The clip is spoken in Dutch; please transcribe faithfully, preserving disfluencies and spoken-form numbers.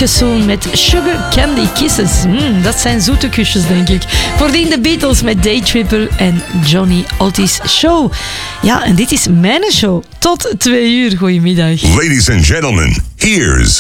Cassoon met Sugar Candy Kisses. Mm, dat zijn zoete kusjes, denk ik. Voordien de Beatles met Daytripper en Johnny Otis Show. Ja, en dit is mijn show. Tot twee uur. Goedemiddag. Ladies and gentlemen, here's